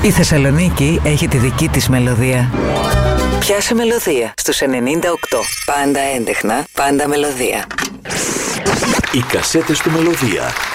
Η Θεσσαλονίκη έχει τη δική της μελωδία. Πιάσε μελωδία στους 98. Πάντα έντεχνα, πάντα μελωδία. Οι κασέτες του Μελωδία.